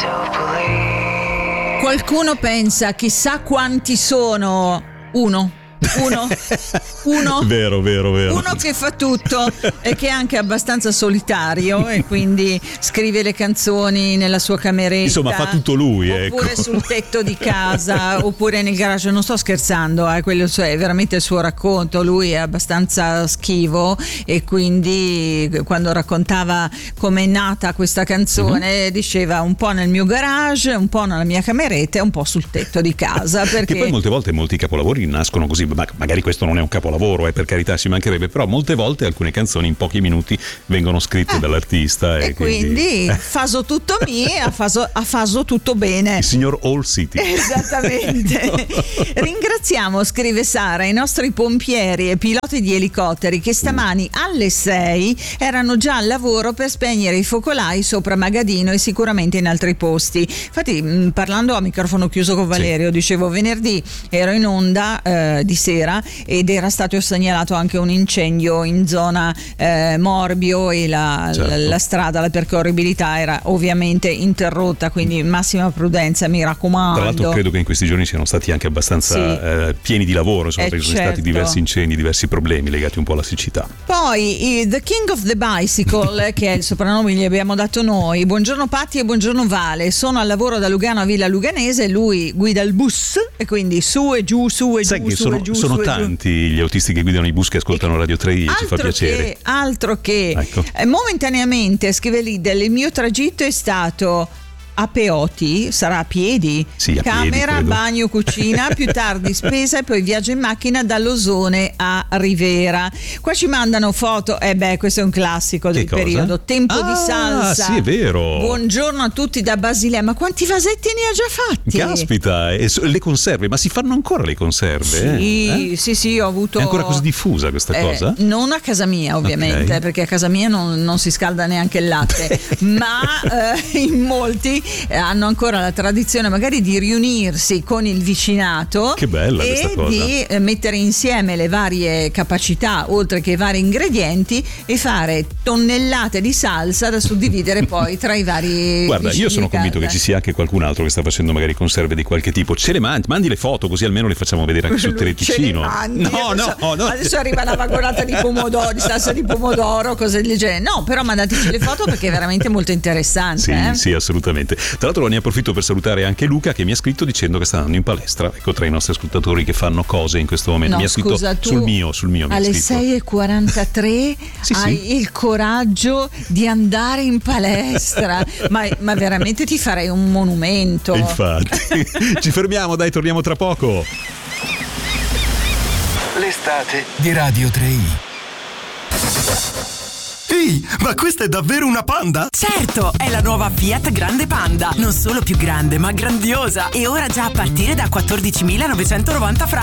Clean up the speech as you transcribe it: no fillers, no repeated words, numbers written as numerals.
Qualcuno pensa, chissà quanti sono. Uno. Vero. Uno che fa tutto e che è anche abbastanza solitario e quindi scrive le canzoni nella sua cameretta. Insomma, fa tutto lui, oppure ecco. sul tetto di casa, oppure nel garage. Non sto scherzando, quello è veramente il suo racconto. Lui è abbastanza schivo e quindi quando raccontava com'è nata questa canzone diceva un po' nel mio garage, un po' nella mia cameretta e un po' sul tetto di casa, perché Che poi molte volte molti capolavori nascono così. Magari questo non è un capolavoro, per carità, ci mancherebbe, però molte volte alcune canzoni in pochi minuti vengono scritte dall'artista e quindi faso tutto mio, faso tutto bene. Il signor All City. Esattamente. Ringraziamo, scrive Sara, i nostri pompieri e piloti di elicotteri che stamani alle 6 erano già al lavoro per spegnere i focolai sopra Magadino e sicuramente in altri posti. Infatti, parlando a microfono chiuso con Valerio, dicevo venerdì ero in onda di sera ed era stato segnalato anche un incendio in zona Morbio e la strada, la percorribilità era ovviamente interrotta, quindi massima prudenza, mi raccomando. Tra l'altro credo che in questi giorni siano stati anche abbastanza pieni di lavoro, perché sono stati diversi incendi, diversi problemi legati un po' alla siccità. Poi The King of the Bicycle, che è il soprannome che gli abbiamo dato noi. Buongiorno Patti e buongiorno Vale, sono al lavoro da Lugano a Villa Luganese, lui guida il bus e quindi su e giù, su e giù. Sai che sono tanti gli autisti che guidano i bus che ascoltano Radio 3 e ci fa piacere. Altro che ecco. Momentaneamente, scrive Lidl, il mio tragitto è stato a Peoti, sarà a piedi, sì, a camera, piedi, bagno, cucina, più tardi spesa e poi viaggio in macchina dall'Osone a Rivera. Qua ci mandano foto, questo è un classico del periodo, tempo di salsa. Sì, è vero. Buongiorno a tutti da Basilea, ma quanti vasetti ne ha già fatti? Caspita, le conserve, ma si fanno ancora le conserve? Sì, ho avuto. È ancora così diffusa questa cosa? Non a casa mia ovviamente, perché a casa mia non si scalda neanche il latte, ma in molti hanno ancora la tradizione magari di riunirsi con il vicinato. Che bella questa cosa. Di mettere insieme le varie capacità oltre che i vari ingredienti e fare tonnellate di salsa da suddividere poi tra i vari. Guarda, io sono convinto che ci sia anche qualcun altro che sta facendo magari conserve di qualche tipo. Ce le mandi le foto così almeno le facciamo vedere anche sul teleticino. No. Adesso arriva la vagonata di pomodoro, di salsa di pomodoro, cose del genere. No, però mandateci le foto perché è veramente molto interessante. Sì, assolutamente. Tra l'altro ne approfitto per salutare anche Luca che mi ha scritto dicendo che sta andando in palestra, ecco, tra i nostri ascoltatori che fanno cose in questo momento. Mi ha scritto sul mio alle 6:43 hai il coraggio di andare in palestra, ma veramente ti farei un monumento. Infatti. Ci fermiamo, dai, torniamo tra poco. L'estate di Radio 3. Ehi, ma questa è davvero una Panda? Certo, è la nuova Fiat Grande Panda. Non solo più grande, ma grandiosa. E ora già a partire da 14.990 franchi.